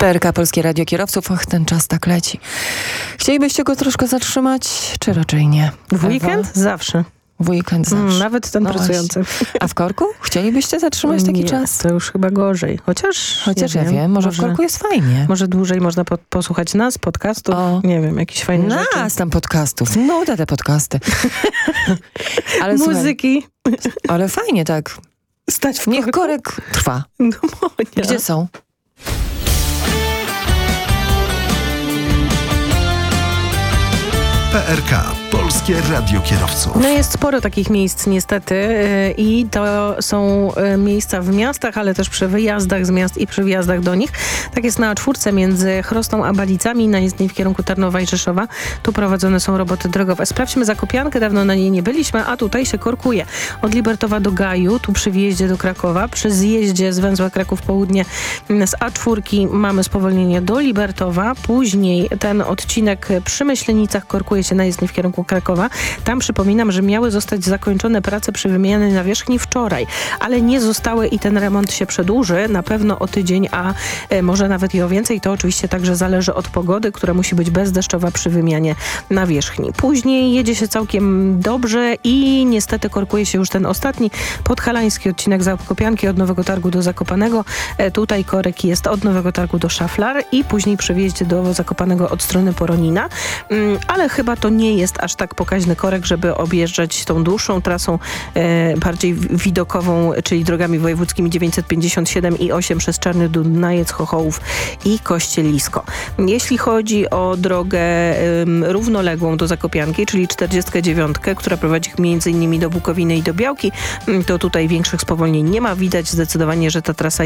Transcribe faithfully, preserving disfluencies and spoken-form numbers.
P R K, Polskie Radio Kierowców. Och, ten czas tak leci. Chcielibyście go troszkę zatrzymać, czy raczej nie? W weekend? Ewa? Zawsze. W weekend zawsze. Mm, nawet ten no pracujący. A w korku? Chcielibyście zatrzymać taki nie, czas? to już chyba gorzej. Chociaż, Chociaż ja wiem, wiem, może, może w korku jest fajnie. Może dłużej można po, posłuchać nas, podcastów, O. nie wiem, jakieś fajne Nas rzeczy. tam podcastów. No, te, te podcasty. ale Muzyki. Słuchaj, ale fajnie tak. Stać w Niech korku. korek trwa. No, nie. Gdzie są? P R K, Polskie Radio Kierowców. No jest sporo takich miejsc niestety yy, i to są yy, miejsca w miastach, ale też przy wyjazdach z miast i przy wjazdach do nich. Tak jest na czwórce między Chrostą a Balicami, na jezdni w kierunku Tarnowa i Rzeszowa. Tu prowadzone są roboty drogowe. Sprawdźmy Zakopiankę, dawno na niej nie byliśmy, a tutaj się korkuje. Od Libertowa do Gaju, tu przy wjeździe do Krakowa, przy zjeździe z węzła Kraków Południe z A cztery mamy spowolnienie do Libertowa, później ten odcinek przy Myślenicach korkuje się na jezdni w kierunku Krakowa. Tam przypominam, że miały zostać zakończone prace przy wymianie nawierzchni wczoraj, ale nie zostały i ten remont się przedłuży na pewno o tydzień, a e, może nawet i o więcej. To oczywiście także zależy od pogody, która musi być bezdeszczowa przy wymianie nawierzchni. Później jedzie się całkiem dobrze i niestety korkuje się już ten ostatni podhalański odcinek Zakopianki od Nowego Targu do Zakopanego. E, tutaj korek jest od Nowego Targu do Szaflar i później przy wjeździe do Zakopanego od strony Poronina, mm, ale chyba to nie jest aż tak pokaźny korek, żeby objeżdżać tą dłuższą trasą e, bardziej widokową, czyli drogami wojewódzkimi dziewięćset pięćdziesiąt siedem i osiem przez Czarny Dunajec, Chochołów i Kościelisko. Jeśli chodzi o drogę e, równoległą do Zakopianki, czyli czterdziestkę dziewięć, która prowadzi między innymi do Bukowiny i do Białki, to tutaj większych spowolnień nie ma. Widać zdecydowanie, że ta trasa